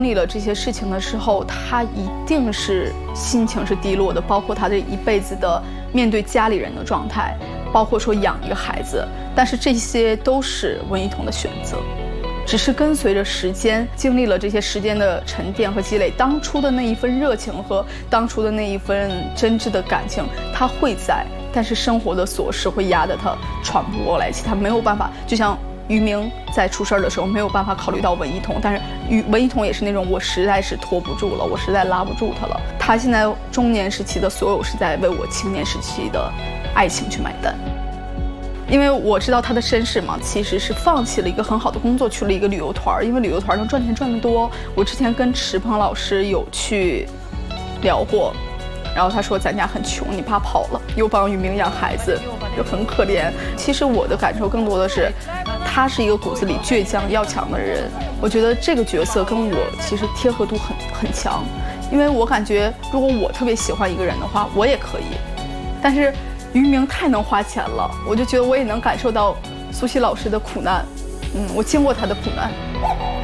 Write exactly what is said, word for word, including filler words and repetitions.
经历了这些事情的时候，他一定是心情是低落的，包括他这一辈子的面对家里人的状态，包括说养一个孩子，但是这些都是文一彤的选择，只是跟随着时间，经历了这些时间的沉淀和积累，当初的那一份热情和当初的那一份真挚的感情，他会在，但是生活的琐事会压得他喘不过来气，他没有办法，就像于明在出事的时候没有办法考虑到文一彤，但是于文一彤也是那种我实在是拖不住了，我实在拉不住他了。他现在中年时期的所有是在为我青年时期的爱情去买单。因为我知道他的身世嘛，其实是放弃了一个很好的工作，去了一个旅游团，因为旅游团能赚钱赚得多。我之前跟池鹏老师有去聊过，然后他说咱家很穷，你爸跑了，又帮于明养孩子，就很可怜。其实我的感受更多的是，他是一个骨子里倔强要强的人。我觉得这个角色跟我其实贴合度很很强，因为我感觉如果我特别喜欢一个人的话，我也可以。但是于明太能花钱了，我就觉得我也能感受到苏西老师的苦难，嗯，我经过他的苦难。